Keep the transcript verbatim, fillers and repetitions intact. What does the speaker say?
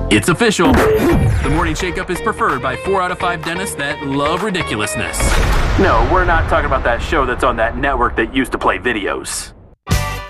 It's official. The Morning Shake-Up is preferred by four out of five dentists that love ridiculousness. No, we're not talking about that show that's on that network that used to play videos.